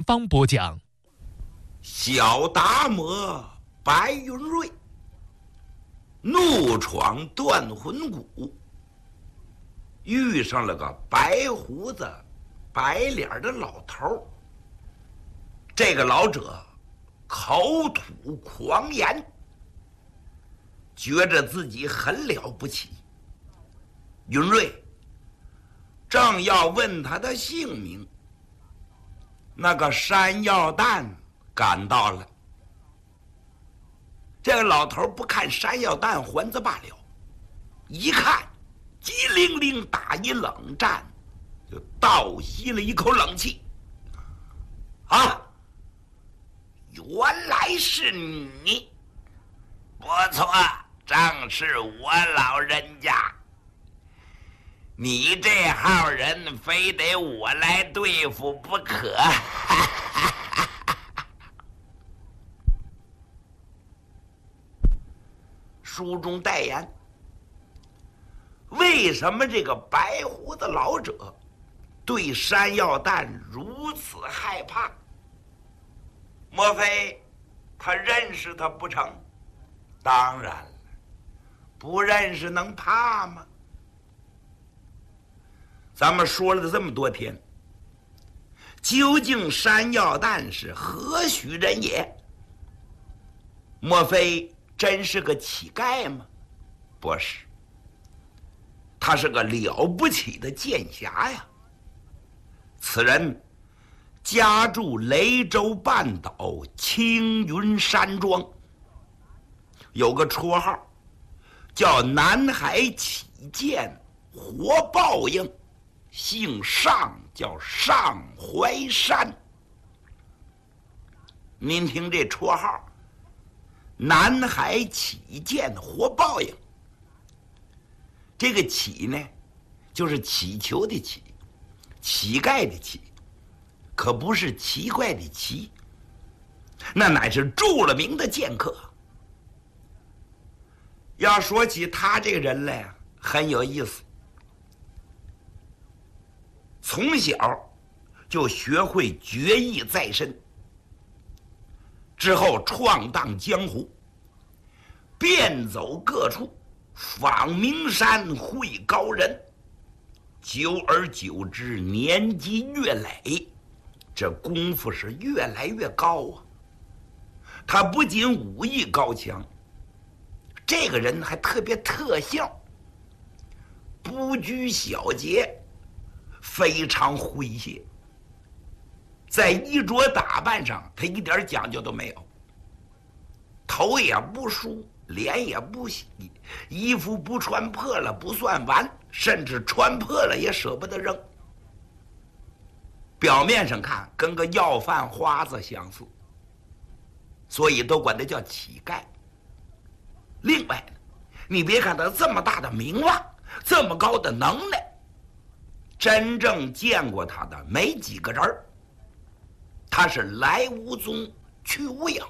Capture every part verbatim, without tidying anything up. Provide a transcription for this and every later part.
邦播讲。 小达摩白云瑞怒闯断魂谷，遇上了个白胡子白脸的老头。这个老者口吐狂言，觉着自己很了不起。云瑞正要问他的姓名，那个山药蛋赶到了。这个老头不看山药蛋还则罢了，一看机灵灵打一冷战，就倒吸了一口冷气。啊，原来是你！不错，正是我老人家。你这号人非得我来对付不可。书中代言，为什么这个白胡子老者对山药蛋如此害怕？莫非他认识他不成？当然了，不认识能怕吗？咱们说了这么多天，究竟山药蛋是何许人也？莫非真是个乞丐吗？不是，他是个了不起的剑侠呀。此人家住雷州半岛青云山庄，有个绰号叫南海起剑活报应，姓上，叫上怀山。您听这绰号，南海起剑活报应，这个起呢，就是祈求的祈，乞丐的乞，可不是奇怪的奇，那乃是著了名的剑客。要说起他这个人来啊，很有意思。从小就学会决意在身，之后闯荡江湖，遍走各处，访名山会高人，久而久之，年积越累，这功夫是越来越高啊。他不仅武艺高强，这个人还特别特效，不拘小节，非常诙谐。在衣着打扮上，他一点讲究都没有，头也不梳，脸也不洗，衣服不穿破了不算完，甚至穿破了也舍不得扔。表面上看跟个要饭花子相似，所以都管他叫乞丐。另外呢，你别看他这么大的名望，这么高的能耐，真正见过他的没几个人。他是来无踪去无影，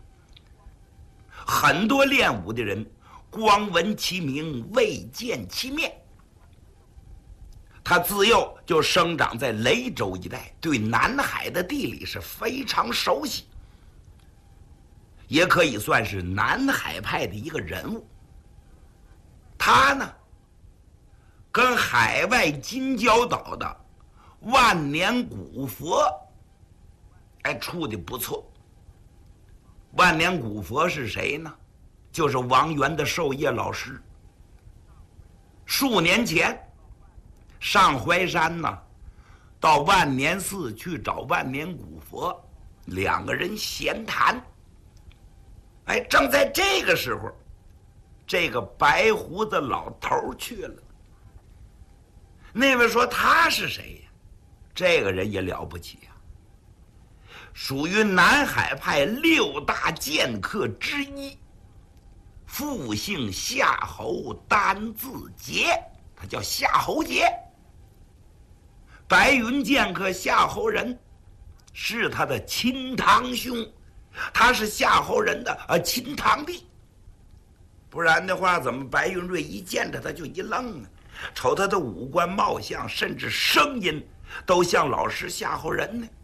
很多练武的人光闻其名未见其面。他自幼就生长在雷州一带，对南海的地理是非常熟悉，也可以算是南海派的一个人物。他呢，跟海外金礁岛的万年古佛哎处的不错。万年古佛是谁呢？就是王源的授业老师。数年前上淮山呢，到万年寺去找万年古佛，两个人闲谈。哎，正在这个时候，这个白胡子老头去了。那位说他是谁呀？这个人也了不起啊，属于南海派六大剑客之一，复姓夏侯，单字节，他叫夏侯杰。白云剑客夏侯仁是他的亲堂兄，他是夏侯仁的呃亲堂弟。不然的话，怎么白云瑞一见着他就一愣呢？瞅他的五官貌相，甚至声音，都像老师夏侯仁呢。